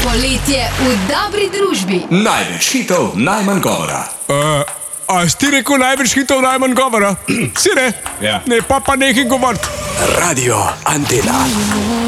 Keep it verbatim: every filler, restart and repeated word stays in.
Poletje v dobri družbi. Največ hitov, najmanj govora. Uh, a si ti rekel največ hitov, najmanj govora? Si ne? Ja. Ne, pa pa nekaj govoriti. Radio Antena.